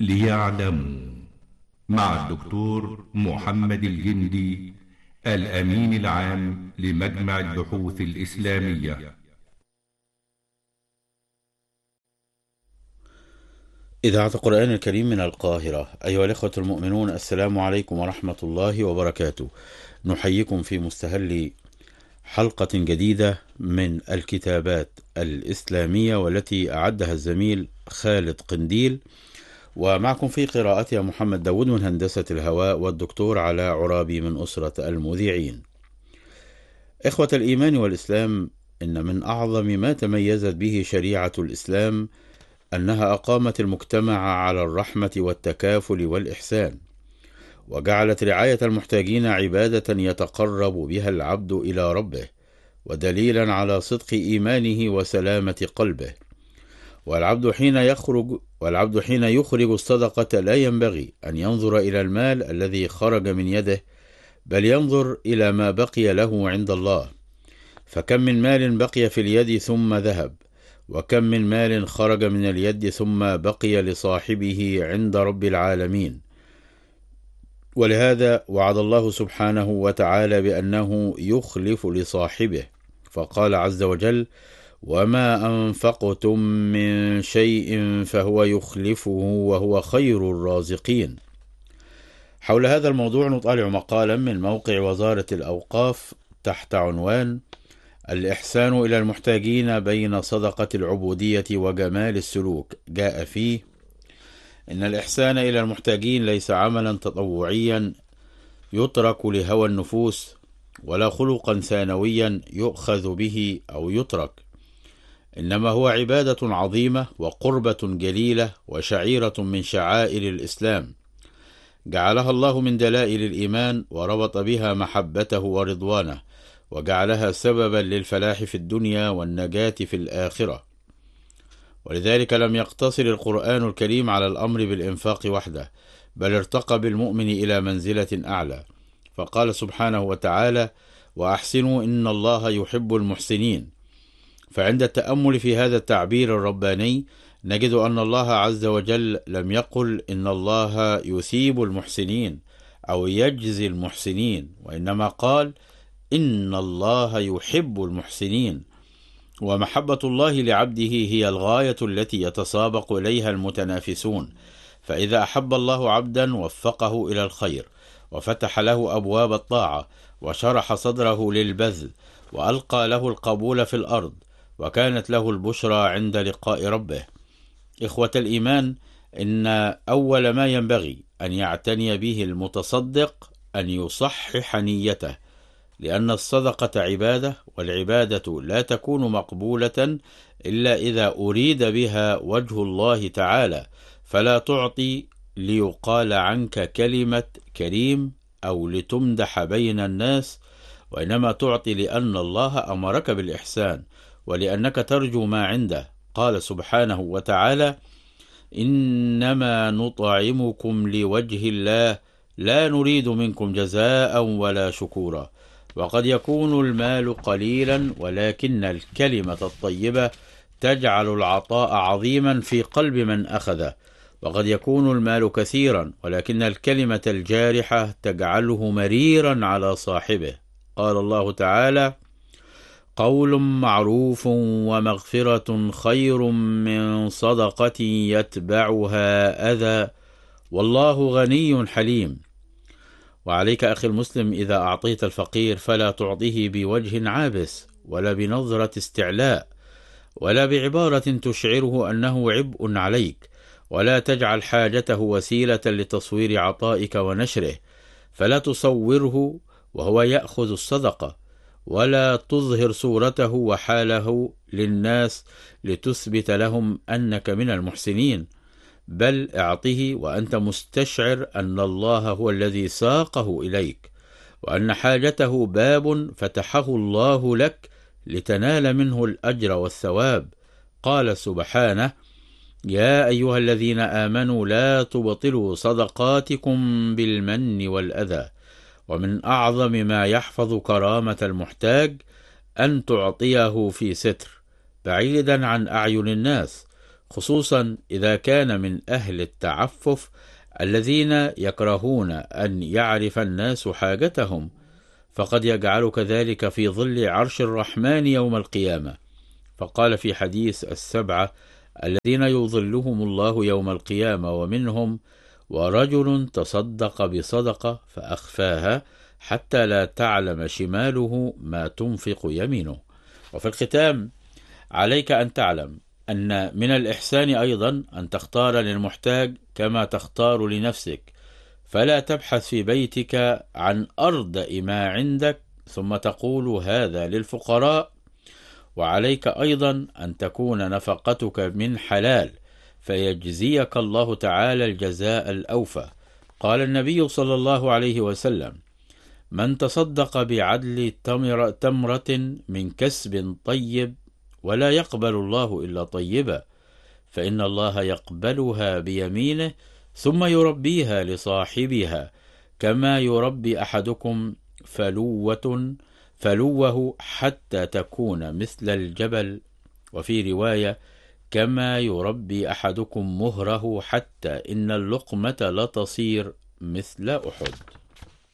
ليعلموا، مع الدكتور محمد الجندي، الأمين العام لمجمع البحوث الإسلامية. إذاعة القرآن الكريم من القاهرة. أيها الإخوة المؤمنون، السلام عليكم ورحمة الله وبركاته. نحييكم في مستهل حلقة جديدة من الكتابات الإسلامية، والتي أعدها الزميل خالد قنديل، ومعكم في قراءتها محمد داود من هندسة الهواء، والدكتور علاء عرابي من أسرة المذيعين. إخوة الإيمان والإسلام، إن من أعظم ما تميزت به شريعة الإسلام أنها أقامت المجتمع على الرحمة والتكافل والإحسان، وجعلت رعاية المحتاجين عبادة يتقرب بها العبد إلى ربه، ودليلا على صدق إيمانه وسلامة قلبه. والعبد حين يخرج الصدقة لا ينبغي أن ينظر إلى المال الذي خرج من يده، بل ينظر إلى ما بقي له عند الله. فكم من مال بقي في اليد ثم ذهب، وكم من مال خرج من اليد ثم بقي لصاحبه عند رب العالمين. ولهذا وعد الله سبحانه وتعالى بأنه يخلف لصاحبه، فقال عز وجل: وما أنفقتم من شيء فهو يخلفه وهو خير الرازقين. حول هذا الموضوع نطالع مقالا من موقع وزارة الأوقاف تحت عنوان: الإحسان إلى المحتاجين بين صدقة العبودية وجمال السلوك. جاء فيه: إن الإحسان إلى المحتاجين ليس عملا تطوعيا يترك لهوى النفوس، ولا خلقا ثانويا يؤخذ به أو يترك، إنما هو عبادة عظيمة وقربة جليلة وشعيرة من شعائر الإسلام، جعلها الله من دلائل الإيمان، وربط بها محبته ورضوانه، وجعلها سببا للفلاح في الدنيا والنجاة في الآخرة. ولذلك لم يقتصر القرآن الكريم على الأمر بالإنفاق وحده، بل ارتقى بالمؤمن إلى منزلة أعلى، فقال سبحانه وتعالى: وأحسنوا إن الله يحب المحسنين. فعند التأمل في هذا التعبير الرباني نجد أن الله عز وجل لم يقل إن الله يثيب المحسنين أو يجزي المحسنين، وإنما قال إن الله يحب المحسنين. ومحبة الله لعبده هي الغاية التي يتسابق إليها المتنافسون، فإذا أحب الله عبدا وفقه إلى الخير، وفتح له أبواب الطاعة، وشرح صدره للبذل، وألقى له القبول في الأرض، وكانت له البشرى عند لقاء ربه. إخوة الإيمان، إن أول ما ينبغي أن يعتني به المتصدق أن يصحح نيته، لأن الصدقة عبادة، والعبادة لا تكون مقبولة إلا إذا أريد بها وجه الله تعالى، فلا تعطي ليقال عنك كلمة كريم أو لتمدح بين الناس، وإنما تعطي لأن الله أمرك بالإحسان، ولأنك ترجو ما عنده. قال سبحانه وتعالى: إنما نطعمكم لوجه الله لا نريد منكم جزاء ولا شكورا. وقد يكون المال قليلا، ولكن الكلمة الطيبة تجعل العطاء عظيما في قلب من أخذه. وقد يكون المال كثيرا، ولكن الكلمة الجارحة تجعله مريرا على صاحبه. قال الله تعالى: قول معروف ومغفرة خير من صدقة يتبعها أذى والله غني حليم. وعليك أخي المسلم، إذا أعطيت الفقير فلا تعطيه بوجه عابس، ولا بنظرة استعلاء، ولا بعبارة تشعره أنه عبء عليك، ولا تجعل حاجته وسيلة لتصوير عطائك ونشره، فلا تصوره وهو يأخذ الصدقة، ولا تظهر صورته وحاله للناس لتثبت لهم أنك من المحسنين، بل اعطه وأنت مستشعر أن الله هو الذي ساقه إليك، وأن حاجته باب فتحه الله لك لتنال منه الأجر والثواب. قال سبحانه: يا أيها الذين آمنوا لا تبطلوا صدقاتكم بالمن والأذى. ومن أعظم ما يحفظ كرامة المحتاج أن تعطيه في ستر، بعيدا عن أعين الناس، خصوصا إذا كان من أهل التعفف الذين يكرهون أن يعرف الناس حاجتهم، فقد يجعلك ذلك في ظل عرش الرحمن يوم القيامة. فقال في حديث 7 الذين يظلهم الله يوم القيامة، ومنهم ورجل تصدق بصدقة فأخفاها حتى لا تعلم شماله ما تنفق يمينه. وفي الختام عليك أن تعلم أن من الإحسان أيضا أن تختار للمحتاج كما تختار لنفسك، فلا تبحث في بيتك عن أردأ ما عندك ثم تقول هذا للفقراء. وعليك أيضا أن تكون نفقتك من حلال فيجزيك الله تعالى الجزاء الأوفى. قال النبي صلى الله عليه وسلم: من تصدق بعدل تمرة من كسب طيب ولا يقبل الله إلا طيبا، فإن الله يقبلها بيمينه ثم يربيها لصاحبها كما يربي أحدكم فلوه حتى تكون مثل الجبل، وفي رواية كما يربي أحدكم مهره حتى إن اللقمة لتصير مثل أحد.